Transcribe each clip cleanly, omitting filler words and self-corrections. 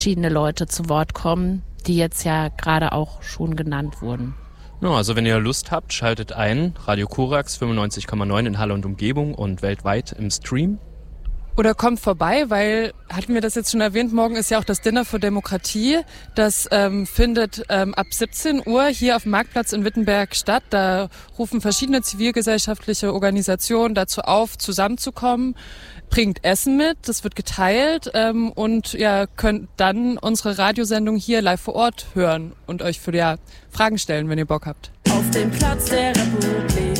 verschiedene Leute zu Wort kommen, die jetzt ja gerade auch schon genannt wurden. No, also wenn ihr Lust habt, schaltet ein. Radio Korax 95,9 in Halle und Umgebung und weltweit im Stream. Oder kommt vorbei, weil, hatten wir das jetzt schon erwähnt, morgen ist ja auch das Dinner für Demokratie. Das findet ab 17 Uhr hier auf dem Marktplatz in Wittenberg statt. Da rufen verschiedene zivilgesellschaftliche Organisationen dazu auf, zusammenzukommen. Bringt Essen mit, das wird geteilt und ja, könnt dann unsere Radiosendung hier live vor Ort hören und euch für Fragen stellen, wenn ihr Bock habt. Auf dem Platz der Republik.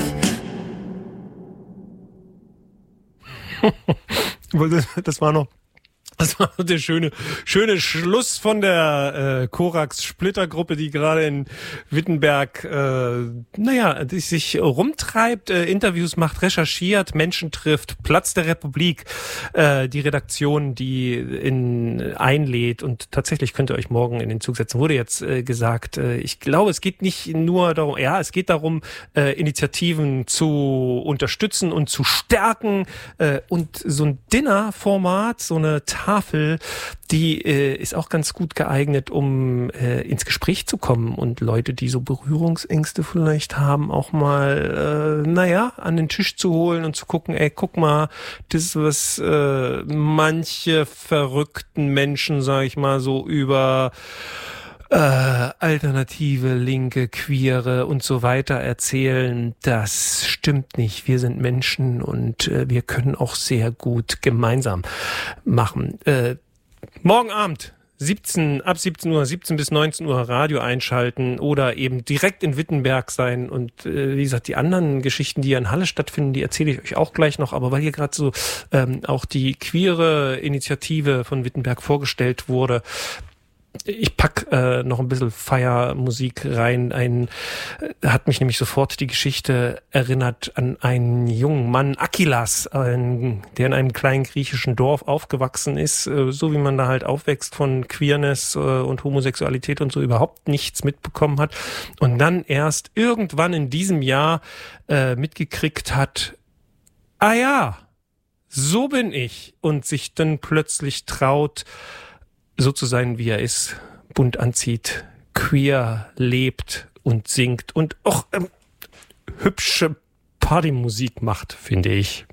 Das war der schöne Schluss von der Korax-Splittergruppe, die gerade in Wittenberg sich rumtreibt, Interviews macht, recherchiert, Menschen trifft, Platz der Republik, die Redaktion, die einlädt, und tatsächlich könnt ihr euch morgen in den Zug setzen. Wurde jetzt gesagt, ich glaube, es geht nicht nur darum, es geht darum, Initiativen zu unterstützen und zu stärken, und so ein Dinner-Format, so eine Tafel, die ist auch ganz gut geeignet, um ins Gespräch zu kommen und Leute, die so Berührungsängste vielleicht haben, auch mal an den Tisch zu holen und zu gucken, guck mal, das ist was manche verrückten Menschen, sag ich mal, so über alternative, linke, queere und so weiter erzählen, das stimmt nicht. Wir sind Menschen und wir können auch sehr gut gemeinsam machen. Morgen Abend ab 17 Uhr, 17 bis 19 Uhr Radio einschalten oder eben direkt in Wittenberg sein. Und wie gesagt, die anderen Geschichten, die ja in Halle stattfinden, die erzähle ich euch auch gleich noch. Aber weil hier gerade so auch die queere Initiative von Wittenberg vorgestellt wurde, ich pack noch ein bisschen Feiermusik rein. Hat mich nämlich sofort die Geschichte erinnert an einen jungen Mann, Akilas, der in einem kleinen griechischen Dorf aufgewachsen ist, so wie man da halt aufwächst, von Queerness und Homosexualität und so überhaupt nichts mitbekommen hat. Und dann erst irgendwann in diesem Jahr mitgekriegt hat, so bin ich, und sich dann plötzlich traut, so zu sein, wie er ist, bunt anzieht, queer lebt und singt und auch hübsche Partymusik macht, finde ich.